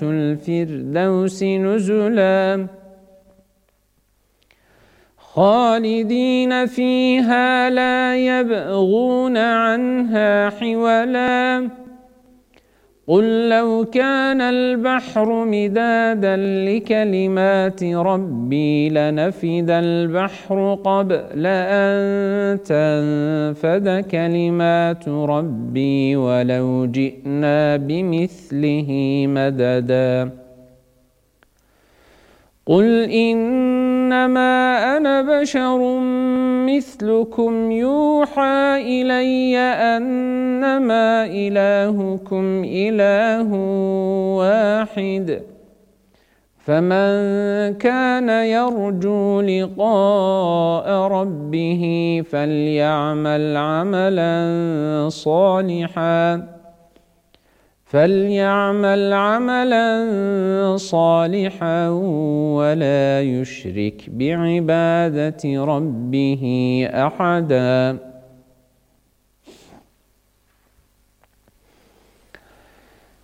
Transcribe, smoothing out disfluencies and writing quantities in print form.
الفردوس نزلا خالدين فيها لا يبغون عنها حولا قل لو كان البحر مدادا لكلمات ربي لنفد البحر قبل أن تنفد كلمات ربي ولو جئنا بمثله مددا قل إنما أنا بشر مثلكم يوحى إلي أنما إلهكم إله واحد فمن كان يرجو لقاء ربه فليعمل عملا صالحا ولا يشرك بعبادة ربه أحدا.